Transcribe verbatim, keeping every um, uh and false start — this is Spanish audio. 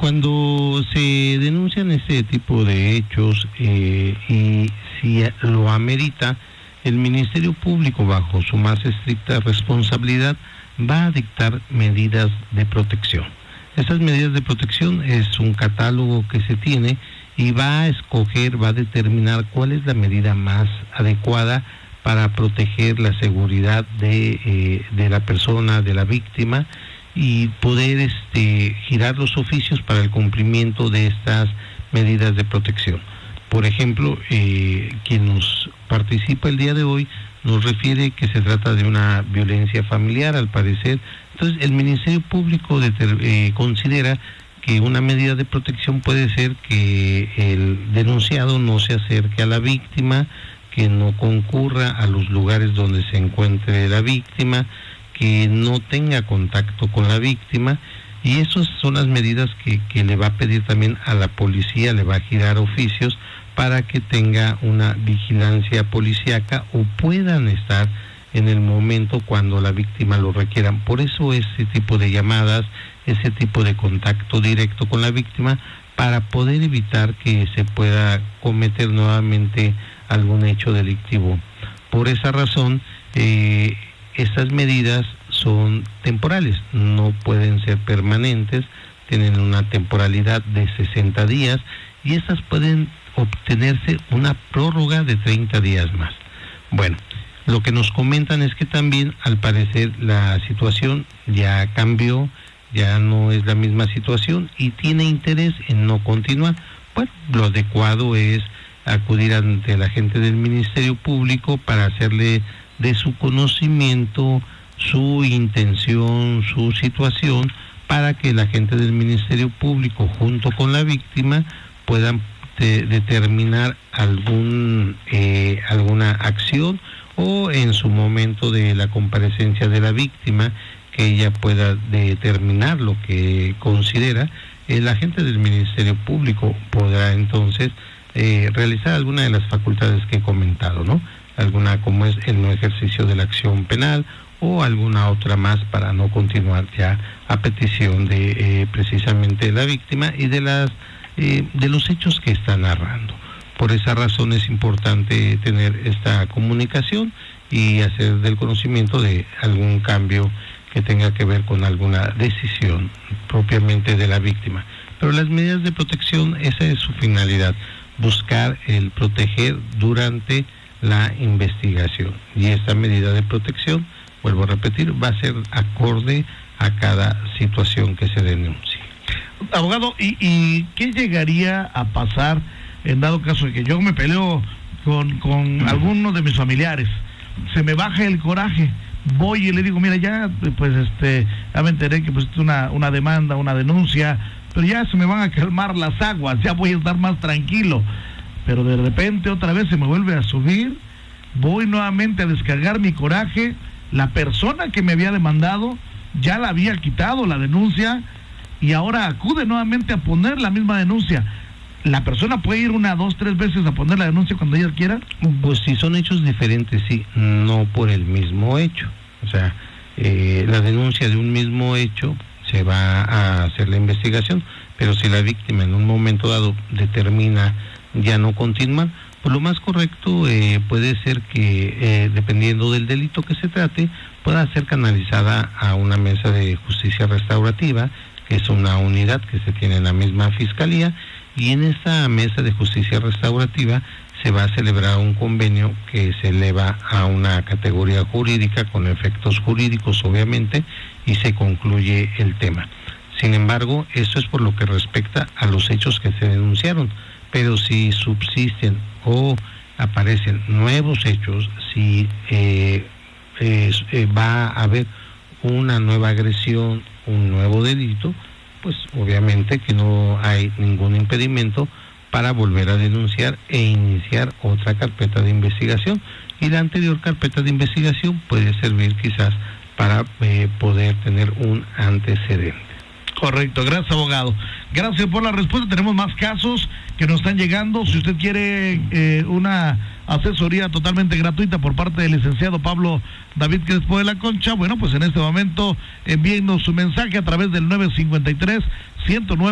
Cuando se denuncian este tipo de hechos eh, y si lo amerita, el Ministerio Público, bajo su más estricta responsabilidad, va a dictar medidas de protección. Estas medidas de protección es un catálogo que se tiene y va a escoger, va a determinar cuál es la medida más adecuada para proteger la seguridad de, eh, de la persona, de la víctima, y poder este, girar los oficios para el cumplimiento de estas medidas de protección. Por ejemplo, eh, quien nos participa el día de hoy nos refiere que se trata de una violencia familiar, al parecer. Entonces, el Ministerio Público deter, eh, considera que una medida de protección puede ser que el denunciado no se acerque a la víctima, que no concurra a los lugares donde se encuentre la víctima, que no tenga contacto con la víctima, y esas son las medidas que, que le va a pedir también a la policía, le va a girar oficios para que tenga una vigilancia policíaca o puedan estar en el momento cuando la víctima lo requieran. Por eso ese tipo de llamadas, ese tipo de contacto directo con la víctima, para poder evitar que se pueda cometer nuevamente algún hecho delictivo. Por esa razón, eh, estas medidas son temporales, no pueden ser permanentes, tienen una temporalidad de sesenta días y estas pueden obtenerse una prórroga de treinta días más. Bueno, lo que nos comentan es que también, al parecer, la situación ya cambió, ya no es la misma situación y tiene interés en no continuar. Bueno, lo adecuado es acudir ante la gente del Ministerio Público para hacerle de su conocimiento su intención, su situación, para que la gente del Ministerio Público junto con la víctima puedan de, determinar algún eh, alguna acción, o en su momento de la comparecencia de la víctima, que ella pueda determinar lo que considera. El agente del Ministerio Público podrá entonces eh, realizar alguna de las facultades que he comentado, ¿no? Alguna como es el no ejercicio de la acción penal o alguna otra más para no continuar ya a petición de eh, precisamente la víctima y de las eh, de los hechos que está narrando. Por esa razón es importante tener esta comunicación y hacer del conocimiento de algún cambio que tenga que ver con alguna decisión propiamente de la víctima. Pero las medidas de protección, esa es su finalidad, buscar el proteger durante la investigación. Y esta medida de protección, vuelvo a repetir, va a ser acorde a cada situación que se denuncie. Abogado, ¿y, y qué llegaría a pasar en dado caso de que yo me peleo con, con alguno de mis familiares? Se me baja el coraje, voy y le digo, mira, ya pues este ya me enteré que pues una, una demanda, una denuncia, pero ya se me van a calmar las aguas, ya voy a estar más tranquilo. Pero de repente otra vez se me vuelve a subir, voy nuevamente a descargar mi coraje, la persona que me había demandado ya la había quitado la denuncia y ahora acude nuevamente a poner la misma denuncia. ¿La persona puede ir una, dos, tres veces a poner la denuncia cuando ella quiera? Pues si son hechos diferentes, sí, no por el mismo hecho. O sea, eh, la denuncia de un mismo hecho se va a hacer la investigación, pero si la víctima en un momento dado determina ya no continuar, pues lo más correcto eh, puede ser que, eh, dependiendo del delito que se trate, pueda ser canalizada a una mesa de justicia restaurativa, que es una unidad que se tiene en la misma fiscalía, y en esta mesa de justicia restaurativa se va a celebrar un convenio que se eleva a una categoría jurídica con efectos jurídicos, obviamente, y se concluye el tema. Sin embargo, esto es por lo que respecta a los hechos que se denunciaron, pero si subsisten o aparecen nuevos hechos, si eh, eh, eh, va a haber una nueva agresión, un nuevo delito, pues obviamente que no hay ningún impedimento para volver a denunciar e iniciar otra carpeta de investigación. Y la anterior carpeta de investigación puede servir quizás para eh, poder tener un antecedente. Correcto, gracias, abogado. Gracias por la respuesta. Tenemos más casos que nos están llegando. Si usted quiere eh, una asesoría totalmente gratuita por parte del licenciado Pablo David Crespo de la Concha, bueno, pues en este momento envíenos su mensaje a través del nueve cinco tres, uno cero nueve